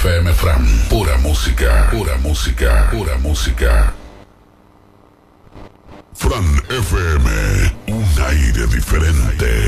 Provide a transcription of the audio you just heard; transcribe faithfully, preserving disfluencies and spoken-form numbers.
F M Fran. Pura música, pura música, pura música. Fran F M, un aire diferente.